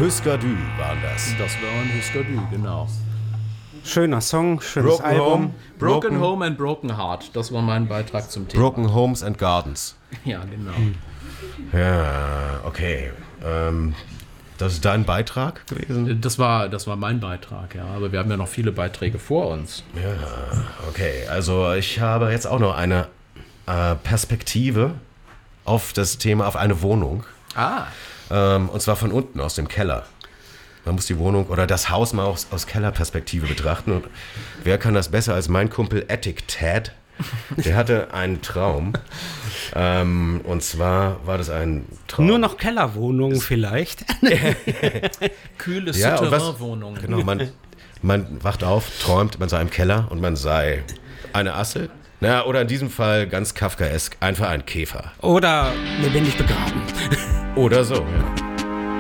Husker Du waren das. Das war ein Husker Du, genau. Schöner Song, schönes Album. Broken Home and Broken Heart, das war mein Beitrag zum Thema. Broken Homes and Gardens. Ja, genau. Ja, okay. Das ist dein Beitrag gewesen? Das war mein Beitrag, ja. Aber wir haben ja noch viele Beiträge vor uns. Ja, okay. Also ich habe jetzt auch noch eine Perspektive auf das Thema, auf eine Wohnung. Und zwar von unten, aus dem Keller. Man muss die Wohnung oder das Haus mal aus Kellerperspektive betrachten. Und wer kann das besser als mein Kumpel Attic Ted? Der hatte einen Traum. Und zwar war das ein Traum. Nur noch Kellerwohnungen vielleicht. Kühle Ja, Souterrain-Wohnungen. Genau, man wacht auf, träumt, man sei im Keller und man sei eine Asse. Na, oder in diesem Fall ganz kafkaesk, einfach ein Käfer. Oder lebendig begraben. Oder so, ja.